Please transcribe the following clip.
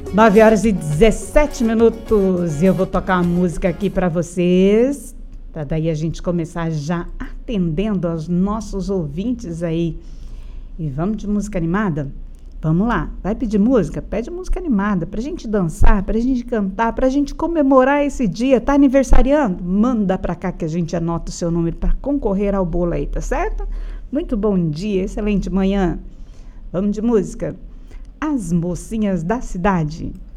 9h17 e eu vou tocar uma música aqui para vocês, para daí a gente começar já atendendo aos nossos ouvintes aí. E vamos de música animada? Vamos lá, vai pedir música? Pede música animada, pra gente dançar, pra gente cantar, pra gente comemorar esse dia. Tá aniversariando? Manda pra cá que a gente anota o seu número para concorrer ao bolo aí, tá certo? Muito bom dia, excelente manhã. Vamos de música. As Mocinhas da Cidade.